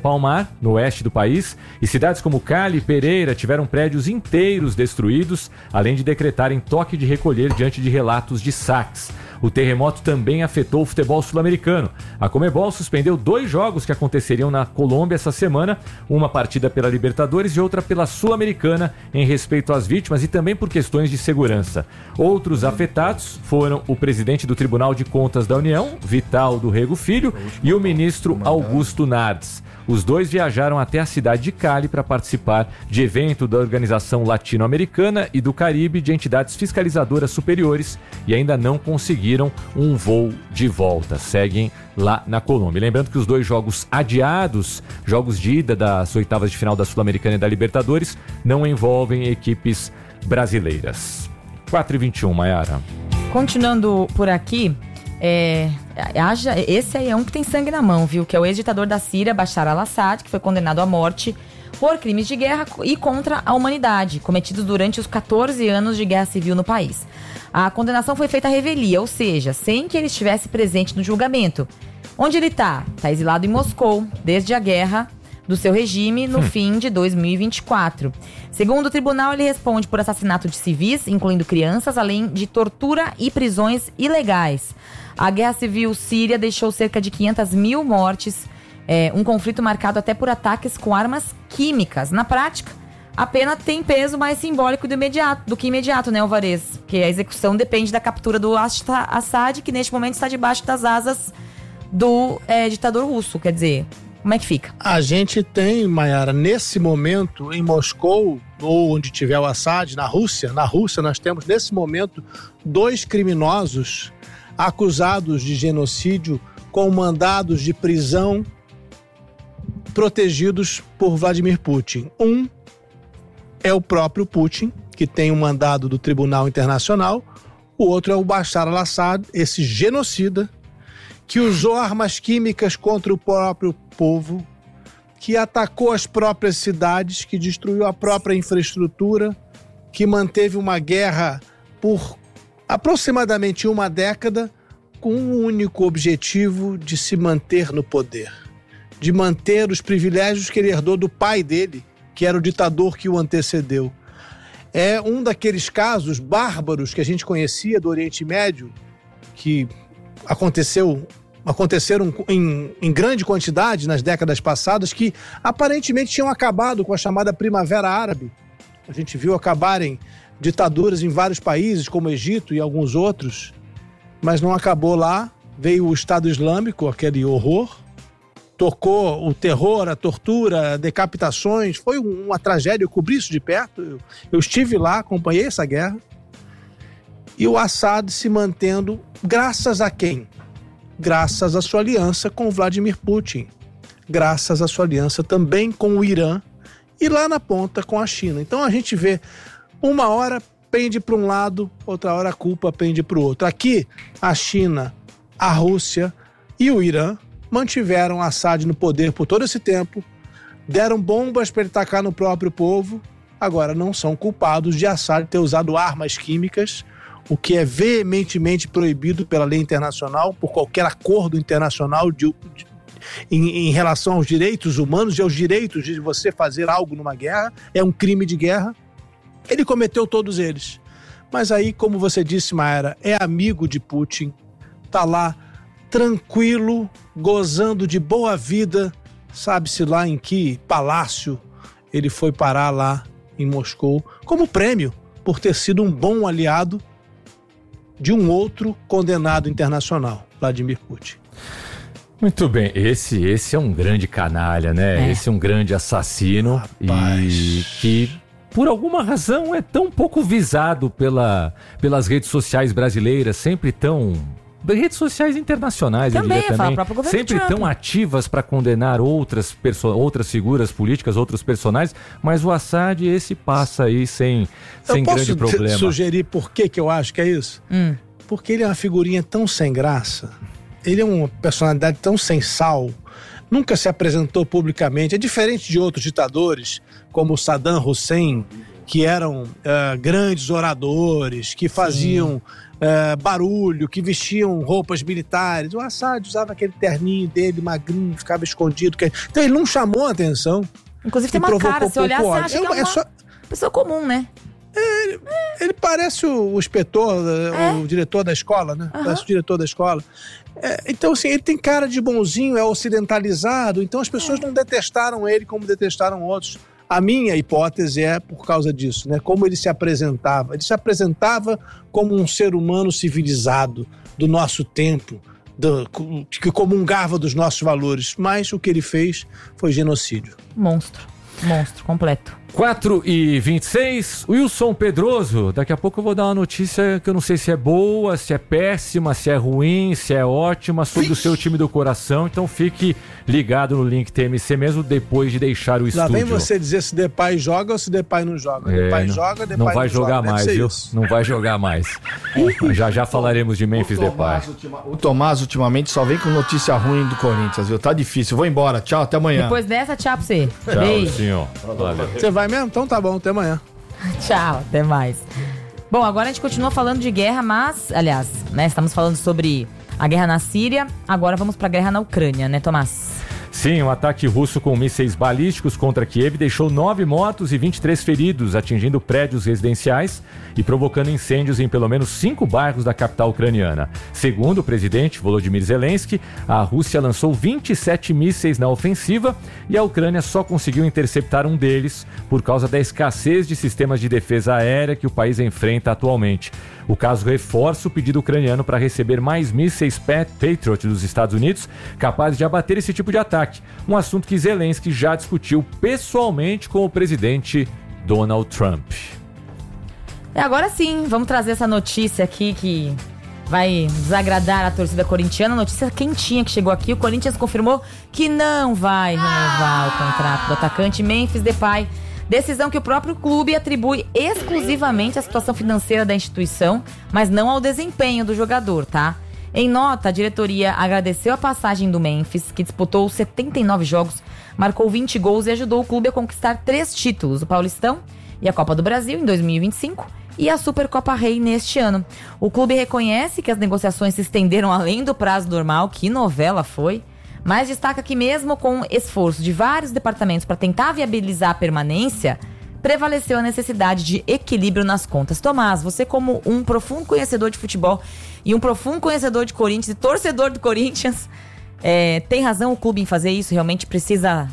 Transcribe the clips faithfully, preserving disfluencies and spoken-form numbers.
Palmar, no oeste do país, e cidades como Cali e Pereira tiveram prédios inteiros destruídos, além de decretarem toque de recolher diante de relatos de saques. O terremoto também afetou o futebol sul-americano. A Conmebol suspendeu dois jogos que aconteceriam na Colômbia essa semana, uma partida pela Libertadores e outra pela Sul-Americana, em respeito às vítimas e também por questões de segurança. Outros afetados foram o presidente do Tribunal de Contas da União, Vital do Rego Filho, e o ministro Augusto Nardes. Os dois viajaram até a cidade de Cali para participar de evento da Organização Latino-Americana e do Caribe de entidades fiscalizadoras superiores e ainda não conseguiram um voo de volta. Seguem lá na Colômbia. Lembrando que os dois jogos adiados, jogos de ida das oitavas de final da Sul-Americana e da Libertadores, não envolvem equipes brasileiras. quatro e vinte e um, Mayara. Continuando por aqui, é, haja, esse aí é um que tem sangue na mão, viu? Que é o ex-ditador da Síria, Bashar al-Assad, que foi condenado à morte por crimes de guerra e contra a humanidade, cometidos durante os catorze anos de guerra civil no país. A condenação foi feita à revelia, ou seja, sem que ele estivesse presente no julgamento. Onde ele está? Está exilado em Moscou, desde a guerra do seu regime no hum. fim de dois mil e vinte e quatro. Segundo o tribunal, ele responde por assassinato de civis, incluindo crianças, além de tortura e prisões ilegais. A guerra civil síria deixou cerca de quinhentas mil mortes, é, um conflito marcado até por ataques com armas químicas. Na prática, a pena tem peso mais simbólico do, imediato, do que imediato, né, Alvarez? Porque a execução depende da captura do Assad, que neste momento está debaixo das asas do é, ditador russo, quer dizer... Como é que fica? A gente tem, Mayara, nesse momento, em Moscou, ou onde tiver o Assad, na Rússia, na Rússia nós temos, nesse momento, dois criminosos acusados de genocídio com mandados de prisão protegidos por Vladimir Putin. Um é o próprio Putin, que tem um mandado do Tribunal Internacional. O outro é o Bashar al-Assad, esse genocida, que usou armas químicas contra o próprio povo, que atacou as próprias cidades, que destruiu a própria infraestrutura, que manteve uma guerra por aproximadamente uma década com um único objetivo de se manter no poder, de manter os privilégios que ele herdou do pai dele, que era o ditador que o antecedeu. É um daqueles casos bárbaros que a gente conhecia do Oriente Médio, que aconteceu, aconteceram em, em grande quantidade nas décadas passadas, que aparentemente tinham acabado com a chamada Primavera Árabe. A gente viu acabarem ditaduras em vários países, como o Egito e alguns outros, mas não acabou lá. Veio o Estado Islâmico, aquele horror, tocou o terror, a tortura, decapitações. Foi uma tragédia, eu cobri isso de perto, eu, eu estive lá, acompanhei essa guerra. E o Assad se mantendo, graças a quem? Graças à sua aliança com Vladimir Putin, graças à sua aliança também com o Irã e lá na ponta com a China. Então a gente vê, uma hora pende para um lado, outra hora a culpa pende para o outro. Aqui, a China, a Rússia e o Irã mantiveram Assad no poder por todo esse tempo, deram bombas para ele tacar no próprio povo, agora não são culpados de Assad ter usado armas químicas, o que é veementemente proibido pela lei internacional, por qualquer acordo internacional de, de, em, em relação aos direitos humanos e aos direitos de você fazer algo numa guerra. É um crime de guerra. Ele cometeu todos eles. Mas aí, como você disse, Mayara, é amigo de Putin, tá lá tranquilo, gozando de boa vida, sabe-se lá em que palácio ele foi parar lá em Moscou, como prêmio por ter sido um bom aliado de um outro condenado internacional, Vladimir Putin. Muito bem, esse, esse é um grande canalha, né? É. Esse é um grande assassino. Rapaz. E que, por alguma razão, é tão pouco visado pela, pelas redes sociais brasileiras, sempre tão... redes sociais internacionais, também, eu diria também, fala, sempre tão ativas para condenar outras, perso- outras figuras políticas, outros personagens, mas o Assad, esse passa aí sem, sem grande problema. Eu posso sugerir por que que eu acho que é isso? Hum. Porque ele é uma figurinha tão sem graça, ele é uma personalidade tão sem sal, nunca se apresentou publicamente, é diferente de outros ditadores, como Saddam Hussein, que eram uh, grandes oradores, que faziam uh, barulho, que vestiam roupas militares. O Assad usava aquele terninho dele, magrinho, ficava escondido. Então ele não chamou a atenção. Inclusive tem uma cara, se olhar, você acha que é uma é só... pessoa comum, né? Ele, ele parece o, o inspetor, é? o diretor da escola, né? Uhum. Parece o diretor da escola. É, então, assim, ele tem cara de bonzinho, é ocidentalizado, então as pessoas é. não detestaram ele como detestaram outros. A minha hipótese é por causa disso, né? Como ele se apresentava. Ele se apresentava como um ser humano civilizado do nosso tempo, do, que comungava dos nossos valores, mas o que ele fez foi genocídio. Monstro. Monstro, completo. quatro e vinte e seis, Wilson Pedroso. Daqui a pouco eu vou dar uma notícia que eu não sei se é boa, se é péssima, se é ruim, se é ótima, sobre Ixi. o seu time do coração. Então fique ligado no link T M C mesmo depois de deixar o estúdio. Lá vem você dizer se Depay joga ou se Depay não joga. É, Depay não, joga, Depay não vai não jogar joga. mais, viu? Isso. Não vai jogar mais. já já falaremos de Memphis Depay. Ultima, o Tomás ultimamente só vem com notícia ruim do Corinthians, viu? Tá difícil. Vou embora. Tchau, até amanhã. Depois dessa, tchau pra você. Tchau, Beijo. senhor. Valeu. Você vai mesmo? Então tá bom, até amanhã. Tchau, até mais. Bom, agora a gente continua falando de guerra, mas, aliás, né, estamos falando sobre a guerra na Síria, agora vamos pra guerra na Ucrânia, né, Tomás? Sim, um ataque russo com mísseis balísticos contra Kiev deixou nove mortos e vinte e três feridos, atingindo prédios residenciais e provocando incêndios em pelo menos cinco bairros da capital ucraniana. Segundo o presidente Volodymyr Zelensky, a Rússia lançou vinte e sete mísseis na ofensiva e a Ucrânia só conseguiu interceptar um deles por causa da escassez de sistemas de defesa aérea que o país enfrenta atualmente. O caso reforça o pedido ucraniano para receber mais mísseis Patriot dos Estados Unidos, capazes de abater esse tipo de ataque. Um assunto que Zelensky já discutiu pessoalmente com o presidente Donald Trump. E agora sim, vamos trazer essa notícia aqui que vai desagradar a torcida corintiana. Notícia quentinha que chegou aqui. O Corinthians confirmou que não vai renovar o contrato do atacante Memphis Depay. Decisão que o próprio clube atribui exclusivamente à situação financeira da instituição, mas não ao desempenho do jogador, tá? Em nota, a diretoria agradeceu a passagem do Memphis, que disputou setenta e nove jogos, marcou vinte gols e ajudou o clube a conquistar três títulos, o Paulistão e a Copa do Brasil em dois mil e vinte e cinco e a Supercopa Rei neste ano. O clube reconhece que as negociações se estenderam além do prazo normal, que novela foi, mas destaca que mesmo com esforço de vários departamentos para tentar viabilizar a permanência, prevaleceu a necessidade de equilíbrio nas contas. Tomás, você como um profundo conhecedor de futebol e um profundo conhecedor de Corinthians e torcedor do Corinthians, é, tem razão o clube em fazer isso? Realmente precisa...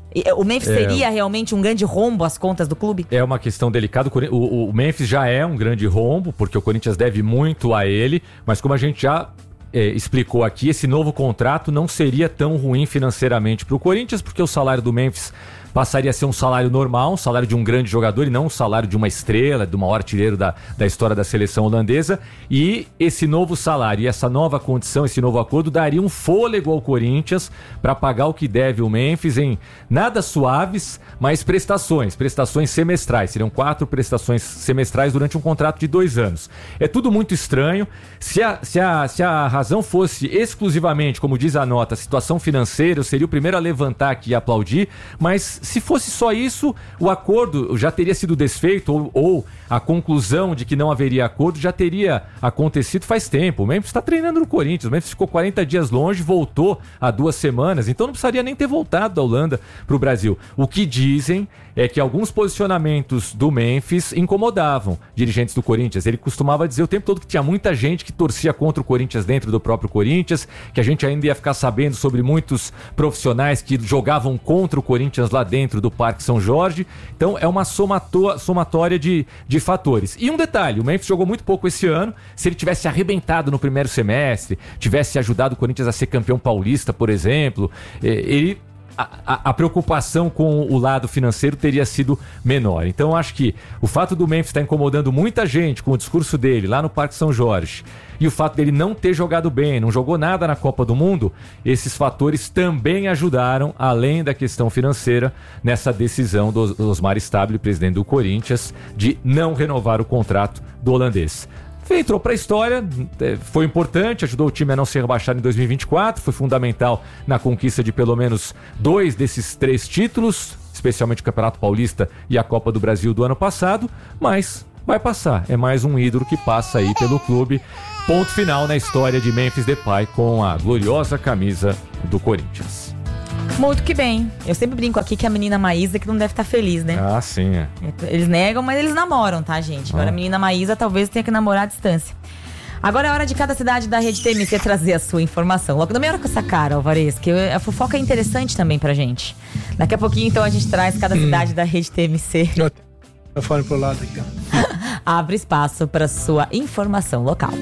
O Memphis é, seria realmente um grande rombo às contas do clube? É uma questão delicada. O, o Memphis já é um grande rombo, porque o Corinthians deve muito a ele, mas como a gente já... É, explicou aqui, esse novo contrato não seria tão ruim financeiramente para o Corinthians, porque o salário do Memphis passaria a ser um salário normal, um salário de um grande jogador e não um salário de uma estrela, de um maior artilheiro da, da história da seleção holandesa. E esse novo salário e essa nova condição, esse novo acordo daria um fôlego ao Corinthians para pagar o que deve o Memphis em nada suaves, mas prestações, prestações semestrais. Seriam quatro prestações semestrais durante um contrato de dois anos. É tudo muito estranho. Se a, se a, se a razão fosse exclusivamente, como diz a nota, a situação financeira, eu seria o primeiro a levantar aqui e aplaudir, mas se fosse só isso, o acordo já teria sido desfeito ou, ou a conclusão de que não haveria acordo já teria acontecido faz tempo. O Memphis está treinando no Corinthians, o Memphis ficou quarenta dias longe, voltou há duas semanas, então não precisaria nem ter voltado da Holanda para o Brasil. O que dizem é que alguns posicionamentos do Memphis incomodavam dirigentes do Corinthians. Ele costumava dizer o tempo todo que tinha muita gente que torcia contra o Corinthians dentro do próprio Corinthians, que a gente ainda ia ficar sabendo sobre muitos profissionais que jogavam contra o Corinthians lá dentro do Parque São Jorge. Então é uma somato- somatória de, de fatores. E um detalhe, o Memphis jogou muito pouco esse ano. Se ele tivesse arrebentado no primeiro semestre, tivesse ajudado o Corinthians a ser campeão paulista, por exemplo, ele... A, a, a preocupação com o lado financeiro teria sido menor. Então eu acho que o fato do Memphis estar incomodando muita gente com o discurso dele lá no Parque São Jorge e o fato dele não ter jogado bem, não jogou nada na Copa do Mundo, esses fatores também ajudaram, além da questão financeira, nessa decisão do Osmar Stabile, presidente do Corinthians, de não renovar o contrato do holandês. Entrou para a história, foi importante, ajudou o time a não ser rebaixado em dois mil e vinte e quatro, foi fundamental na conquista de pelo menos dois desses três títulos, especialmente o Campeonato Paulista e a Copa do Brasil do ano passado, mas vai passar. É mais um ídolo que passa aí pelo clube. Ponto final na história de Memphis Depay com a gloriosa camisa do Corinthians. Muito que bem. Eu sempre brinco aqui que a menina Maísa que não deve estar feliz, né? Ah, sim. É. Eles negam, mas eles namoram, tá, gente? Agora Ah. a menina Maísa talvez tenha que namorar à distância. Agora é hora de cada cidade da Rede T M C trazer a sua informação. Logo, não me olha com essa cara, Alvarez, que a fofoca é interessante também pra gente. Daqui a pouquinho, então, a gente traz cada Hum. cidade da Rede T M C. Eu falo pro lado aqui, ó. Abre espaço para sua informação local.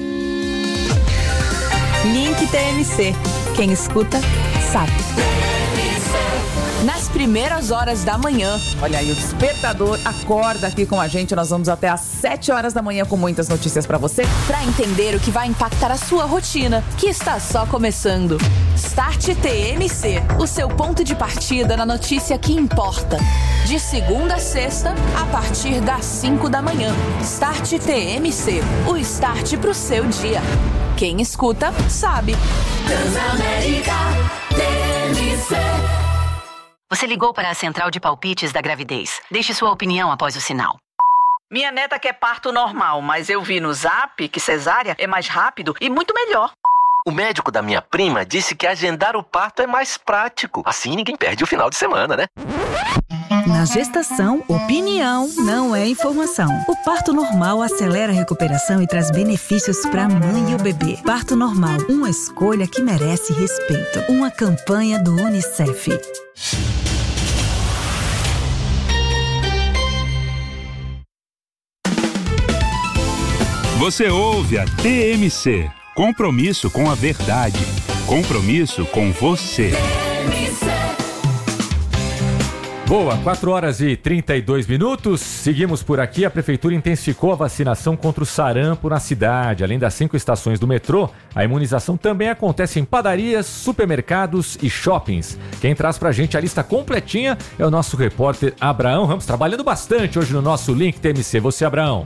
Link T M C. Quem escuta, sabe. Nas primeiras horas da manhã. Olha aí, o despertador acorda aqui com a gente. Nós vamos até às sete horas da manhã com muitas notícias pra você. Pra entender o que vai impactar a sua rotina, que está só começando. Start T M C, o seu ponto de partida na notícia que importa. De segunda a sexta, a partir das cinco da manhã. Start T M C, o start pro seu dia. Quem escuta, sabe. Transamérica T M C. Você ligou para a central de palpites da gravidez. Deixe sua opinião após o sinal. Minha neta quer parto normal, mas eu vi no Zap que cesárea é mais rápido e muito melhor. O médico da minha prima disse que agendar o parto é mais prático. Assim ninguém perde o final de semana, né? Na gestação, opinião não é informação. O parto normal acelera a recuperação e traz benefícios para a mãe e o bebê. Parto normal, uma escolha que merece respeito. Uma campanha do Unicef. Você ouve a T M C. Compromisso com a verdade. Compromisso com você. Boa, quatro horas e trinta e dois minutos. Seguimos por aqui. A prefeitura intensificou a vacinação contra o sarampo na cidade. Além das cinco estações do metrô, a imunização também acontece em padarias, supermercados e shoppings. Quem traz pra gente a lista completinha é o nosso repórter Abraão Ramos, trabalhando bastante hoje no nosso Link T M C. Você, Abraão.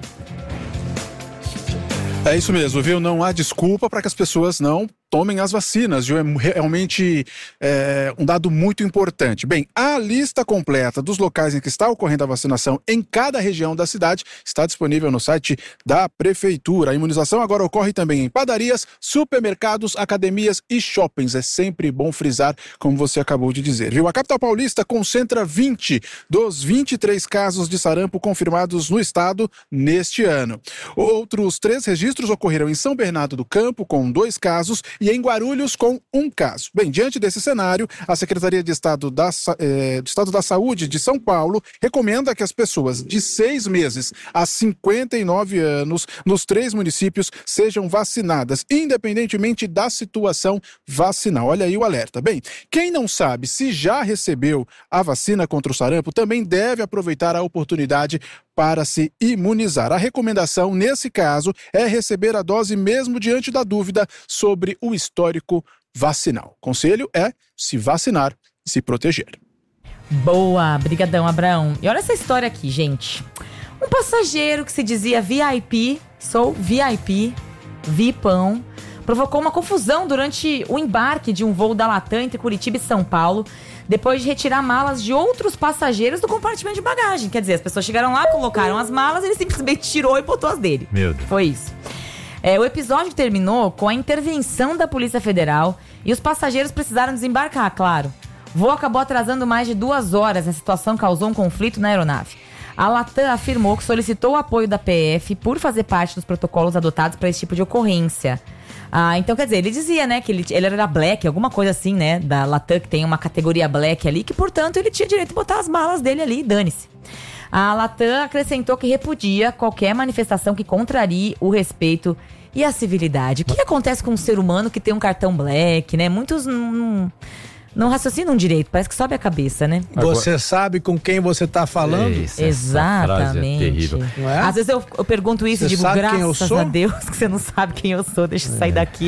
É isso mesmo, viu? Não há desculpa para que as pessoas não tomem as vacinas, viu? É realmente é, um dado muito importante. Bem, a lista completa dos locais em que está ocorrendo a vacinação em cada região da cidade está disponível no site da Prefeitura. A imunização agora ocorre também em padarias, supermercados, academias e shoppings. É sempre bom frisar, como você acabou de dizer, viu? A capital paulista concentra vinte dos vinte e três casos de sarampo confirmados no estado neste ano. Outros três registros ocorreram em São Bernardo do Campo, com dois casos, e em Guarulhos com um caso. Bem, diante desse cenário, a Secretaria de Estado da, eh, do Estado da Saúde de São Paulo recomenda que as pessoas de seis meses a cinquenta e nove anos nos três municípios sejam vacinadas, independentemente da situação vacinal. Olha aí o alerta. Bem, quem não sabe se já recebeu a vacina contra o sarampo também deve aproveitar a oportunidade para se imunizar. A recomendação, nesse caso, é receber a dose mesmo diante da dúvida sobre o histórico vacinal. O conselho é se vacinar e se proteger. Boa, brigadão, Abraão. E olha essa história aqui, gente. Um passageiro que se dizia V I P, sou V I P, VIPão, provocou uma confusão durante o embarque de um voo da Latam entre Curitiba e São Paulo, depois de retirar malas de outros passageiros do compartimento de bagagem. Quer dizer, as pessoas chegaram lá, colocaram as malas, ele simplesmente tirou e botou as dele. Meu Deus. Foi isso. É, o episódio terminou com a intervenção da Polícia Federal e os passageiros precisaram desembarcar, claro. O voo acabou atrasando mais de duas horas. A situação causou um conflito na aeronave. A Latam afirmou que solicitou o apoio da P F por fazer parte dos protocolos adotados para esse tipo de ocorrência. Ah, então, quer dizer, ele dizia, né, que ele, ele era black, alguma coisa assim, né, da Latam, que tem uma categoria black ali, que, portanto, ele tinha direito de botar as malas dele ali e dane-se. A Latam acrescentou que repudia qualquer manifestação que contrarie o respeito e a civilidade. O que acontece com um ser humano que tem um cartão black, né? Muitos não, não raciocinam direito, parece que sobe a cabeça, né? Você sabe com quem você tá falando? Isso, exatamente. é terrível. Não é? Às vezes eu, eu pergunto isso e Você digo, sabe quem eu graças sou? a Deus que você não sabe quem eu sou, deixa eu sair daqui.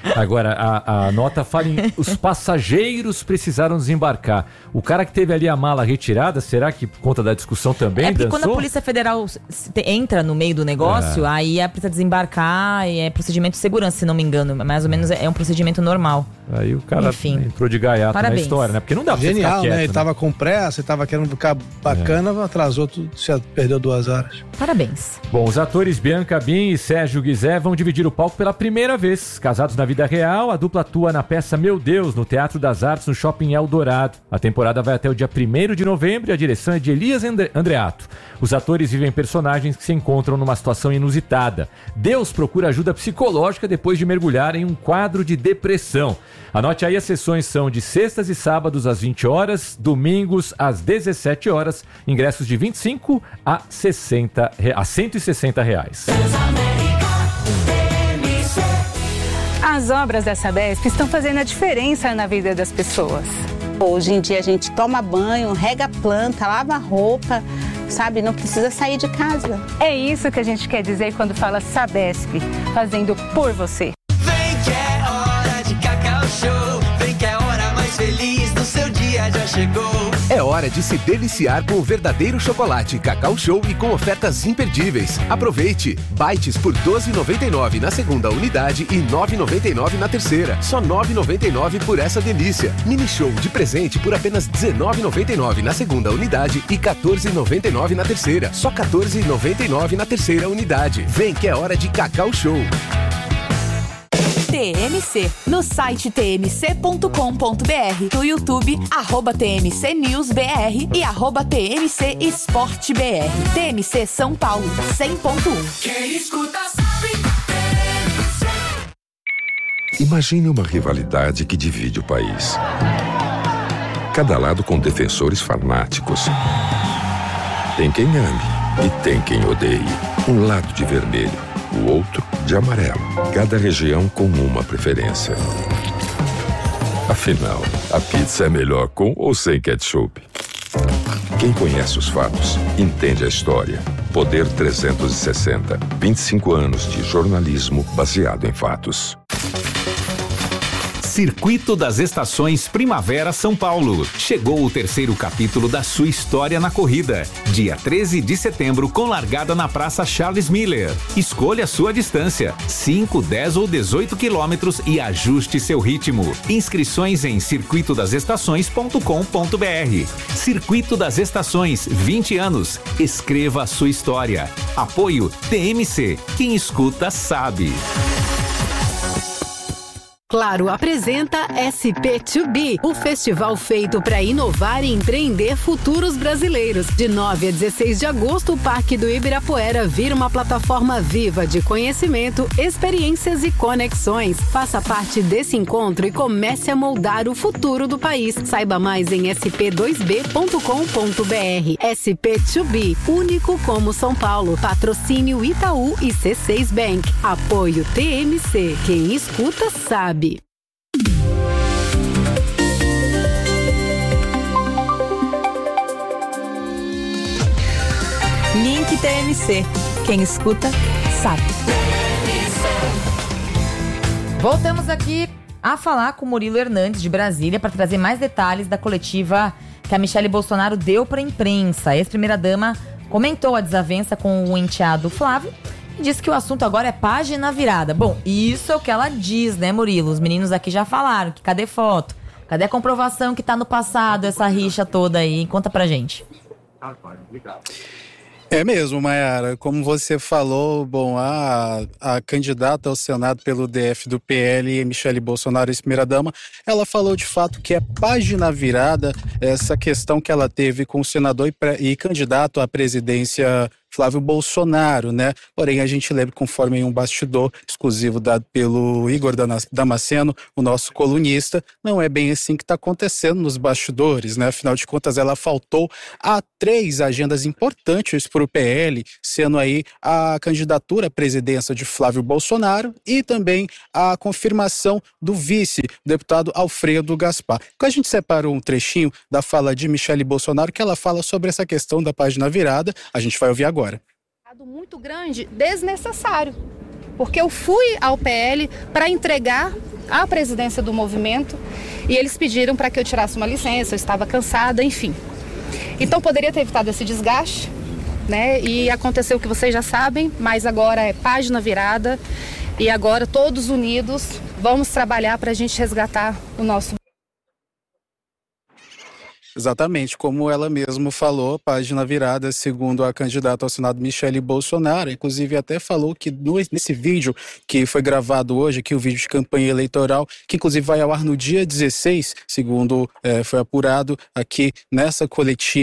Agora, a, a nota fala em os passageiros precisaram desembarcar. O cara que teve ali a mala retirada, será que por conta da discussão também É porque dançou? quando a Polícia Federal se- te- entra no meio do negócio, É. aí é precisa desembarcar e é procedimento de segurança, se não me engano. Mais ou menos é é um procedimento normal. Aí o cara Enfim. entrou de gaiato Parabéns. na história, né? Porque não dá pra você Genial, ficar quieto, né? Ele né? tava com pressa, ele tava querendo ficar bacana, atrasou tudo, se perdeu duas horas. Parabéns. Bom, os atores Bianca Bin e Sérgio Guizé vão dividir o palco pela primeira vez. Casados na vida real, a dupla atua na peça Meu Deus, no Teatro das Artes, no Shopping Eldorado. A temporada vai até o dia primeiro de novembro e a direção é de Elias Andre- Andreato. Os atores vivem personagens que se encontram numa situação inusitada. Deus procura ajuda psicológica depois de mergulhar em um quadro de depressão. Anote aí, as sessões são de sextas e sábados às vinte horas, domingos às dezessete horas, ingressos de vinte e cinco a sessenta re- a cento e sessenta reais. As obras da Sabesp estão fazendo a diferença na vida das pessoas. Hoje em dia a gente toma banho, rega a planta, lava a roupa, sabe? Não precisa sair de casa. É isso que a gente quer dizer quando fala Sabesp, fazendo por você. Vem que é hora de Cacau Show. Vem que é a hora mais feliz do seu dia já chegou. É hora de se deliciar com o verdadeiro chocolate Cacau Show e com ofertas imperdíveis. Aproveite! Bites por doze reais e noventa e nove centavos na segunda unidade e nove reais e noventa e nove centavos na terceira. Só nove reais e noventa e nove centavos por essa delícia. Mini Show de presente por apenas dezenove reais e noventa e nove centavos na segunda unidade e quatorze reais e noventa e nove centavos na terceira. Só quatorze reais e noventa e nove centavos na terceira unidade. Vem que é hora de Cacau Show. T M C, no site t m c ponto com ponto b r, no YouTube, arroba T M C News B R e arroba T M C Esporte B R. T M C São Paulo, cem ponto um. Quem escuta sabe. Imagine uma rivalidade que divide o país. Cada lado com defensores fanáticos. Tem quem ame e tem quem odeie. Um lado de vermelho, o outro de amarelo. Cada região com uma preferência. Afinal, a pizza é melhor com ou sem ketchup? Quem conhece os fatos, entende a história. Poder trezentos e sessenta. vinte e cinco anos de jornalismo baseado em fatos. Circuito das Estações Primavera São Paulo. Chegou o terceiro capítulo da sua história na corrida. Dia treze de setembro, com largada na Praça Charles Miller. Escolha a sua distância, cinco, dez ou dezoito quilômetros e ajuste seu ritmo. Inscrições em circuito das estações ponto com ponto b r. Circuito das Estações, vinte anos. Escreva a sua história. Apoio T M C. Quem escuta sabe. Claro apresenta S P dois B, o festival feito para inovar e empreender futuros brasileiros. De nove a dezesseis de agosto, o Parque do Ibirapuera vira uma plataforma viva de conhecimento, experiências e conexões. Faça parte desse encontro e comece a moldar o futuro do país. Saiba mais em s p dois b ponto com ponto b r. S P dois B, único como São Paulo. Patrocínio Itaú e C seis Bank. Apoio T M C. Quem escuta sabe. Link T M C. Quem escuta, sabe. Voltamos aqui a falar com Murilo Hernandes, de Brasília, para trazer mais detalhes da coletiva que a Michele Bolsonaro deu para a imprensa. A ex-primeira-dama comentou a desavença com o enteado Flávio e disse que o assunto agora é página virada. Bom, isso é o que ela diz, né, Murilo? Os meninos aqui já falaram que cadê foto? Cadê a comprovação que tá no passado, essa rixa toda aí? Conta pra gente. É mesmo, Mayara. Como você falou, bom, a, a candidata ao Senado pelo D F do P L, Michele Bolsonaro, ex-primeira-dama, ela falou de fato que é página virada essa questão que ela teve com o senador e, pré, e candidato à presidência Flávio Bolsonaro, né? Porém, a gente lembra, conforme um bastidor exclusivo dado pelo Igor Damasceno, o nosso colunista, não é bem assim que está acontecendo nos bastidores, né? Afinal de contas, ela faltou a três agendas importantes para o P L, sendo aí a candidatura à presidência de Flávio Bolsonaro e também a confirmação do vice, o deputado Alfredo Gaspar. A gente separou um trechinho da fala de Michele Bolsonaro, que ela fala sobre essa questão da página virada. A gente vai ouvir agora. Muito grande, desnecessário, porque eu fui ao P L para entregar à presidência do movimento e eles pediram para que eu tirasse uma licença, eu estava cansada, enfim. Então poderia ter evitado esse desgaste, né? E aconteceu o que vocês já sabem, mas agora é página virada e agora todos unidos vamos trabalhar para a gente resgatar o nosso. Exatamente, como ela mesma falou, página virada, segundo a candidata ao Senado Michele Bolsonaro, inclusive até falou que no, nesse vídeo que foi gravado hoje, aqui o vídeo de campanha eleitoral, que inclusive vai ao ar no dia dezesseis, segundo é, foi apurado aqui nessa coletiva,